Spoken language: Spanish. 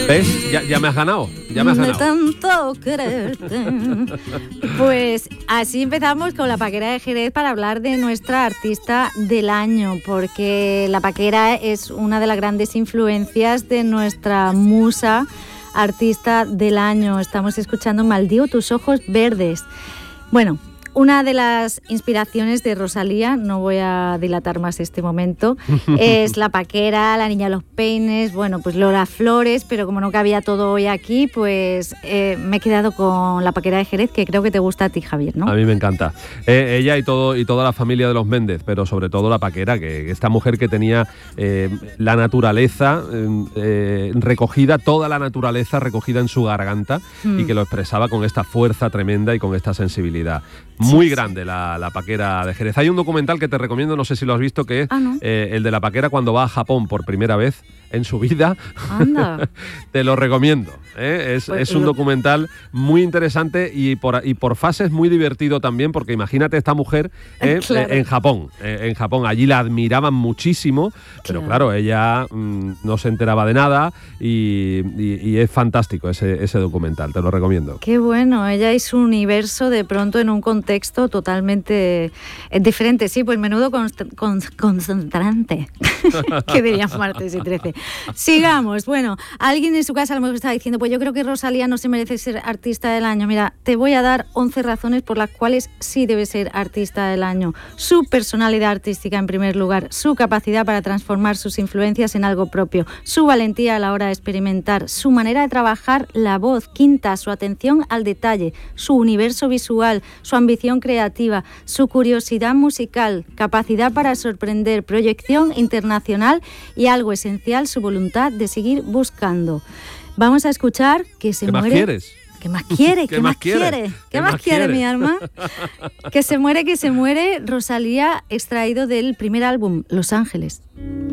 ¿Ves? Ya me has ganado. Ya me has ganado. De tanto quererte. Pues así empezamos con La Paquera de Jerez para hablar de nuestra artista del año, porque La Paquera es una de las grandes influencias de nuestra musa artista del año. Estamos escuchando Maldigo tus ojos verdes. Bueno, una de las inspiraciones de Rosalía, no voy a dilatar más este momento, es La Paquera, La Niña de los Peines, bueno, pues Lola Flores, pero como no cabía todo hoy aquí, pues me he quedado con La Paquera de Jerez, que creo que te gusta a ti, Javier, ¿no? A mí me encanta. Ella y toda la familia de los Méndez, pero sobre todo La Paquera, que esta mujer que tenía la naturaleza recogida, toda la naturaleza recogida en su garganta y que lo expresaba con esta fuerza tremenda y con esta sensibilidad. Muy grande la Paquera de Jerez. Hay un documental que te recomiendo, no sé si lo has visto, que es el de La Paquera cuando va a Japón por primera vez en su vida. Anda. Te lo recomiendo. Es un documental muy interesante y por fases muy divertido también, porque imagínate esta mujer Claro. en Japón. En Japón, allí la admiraban muchísimo, pero claro, ella no se enteraba de nada y es fantástico ese documental, te lo recomiendo. Qué bueno, ella y su universo de pronto en un contexto totalmente diferente. Sí, pues menudo concentrante, que dirían martes y 13. Sigamos. Bueno, alguien en su casa a lo mejor está diciendo, pues yo creo que Rosalía no se merece ser artista del año. Mira, te voy a dar 11 razones por las cuales sí debe ser artista del año. Su personalidad artística en primer lugar, su capacidad para transformar sus influencias en algo propio, su valentía a la hora de experimentar, su manera de trabajar la voz, quinta, su atención al detalle, su universo visual, su ambición creativa, su curiosidad musical, capacidad para sorprender, proyección internacional y algo esencial, su voluntad de seguir buscando. Vamos a escuchar Que se muere. ¿Qué más quieres? ¿Qué más quiere? ¿Qué más quiere? ¿Qué más quiere, mi alma? Que se muere, Rosalía, extraído del primer álbum, Los Ángeles.